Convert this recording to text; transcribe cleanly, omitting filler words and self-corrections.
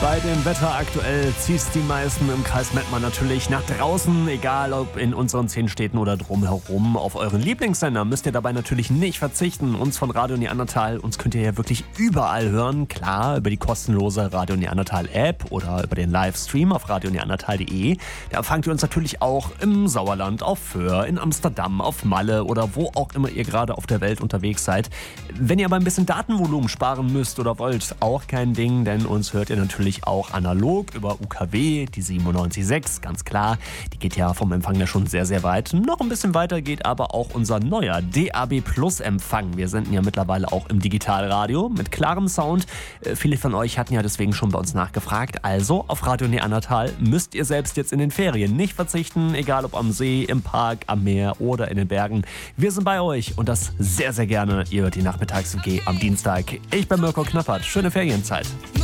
Bei dem Wetter aktuell ziehst die meisten im Kreis Mettmann natürlich nach draußen, egal ob in unseren 10 Städten oder drumherum. Auf euren Lieblingssender müsst ihr dabei natürlich nicht verzichten. Uns von Radio Neandertal, uns könnt ihr ja wirklich überall hören. Klar, über die kostenlose Radio Neandertal App oder über den Livestream auf radioneandertal.de. Da empfangt ihr uns natürlich auch im Sauerland, auf Föhr, in Amsterdam, auf Malle oder wo auch immer ihr gerade auf der Welt unterwegs seid. Wenn ihr aber ein bisschen Datenvolumen sparen müsst oder wollt, auch kein Ding, denn uns hört ihr natürlich auch analog über UKW, die 97.6, ganz klar. Die geht ja vom Empfang ja schon sehr, sehr weit. Noch ein bisschen weiter geht aber auch unser neuer DAB Plus Empfang. Wir senden ja mittlerweile auch im Digitalradio mit klarem Sound. Viele von euch hatten ja deswegen schon bei uns nachgefragt. Also auf Radio Neandertal müsst ihr selbst jetzt in den Ferien nicht verzichten, egal ob am See, im Park, am Meer oder in den Bergen. Wir sind bei euch und das sehr, sehr gerne. Ihr hört die Nachmittags-WG am Dienstag. Ich bin Mirko Knappert. Schöne Ferienzeit.